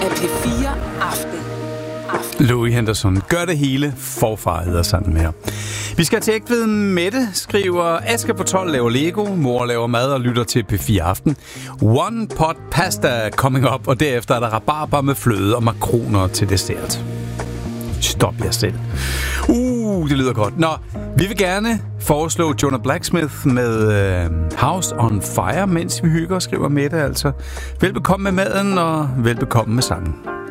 af P4 Aften. Louis Henderson, gør det hele forfra, hedder sangen her. Vi skal til Ægtveden. Mette skriver, Aske på 12 laver Lego, mor laver mad og lytter til P4 Aften. One pot pasta coming up, og derefter er der rabarber med fløde og makroner til dessert. Stop jer selv. Det lyder godt. Nå, vi vil gerne foreslå Jonah Blacksmith med House on Fire, mens vi hygger, skriver Mette altså. Velbekomme med maden og velbekomme med sangen.